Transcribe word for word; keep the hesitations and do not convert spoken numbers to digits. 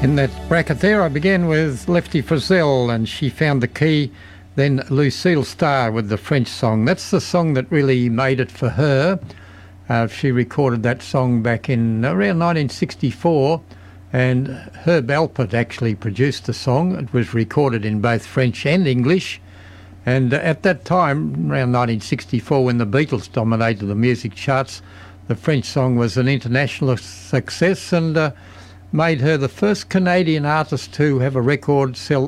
In that bracket there, I began with Lefty Frizzell and She Found the Key, then Lucille Starr with the French song. That's the song that really made it for her. Uh, she recorded that song back in around nineteen sixty-four, and Herb Alpert actually produced the song. It was recorded in both French and English. And at that time, around nineteen sixty-four, when the Beatles dominated the music charts, the French song was an international success and uh, made her the first Canadian artist to have a record sell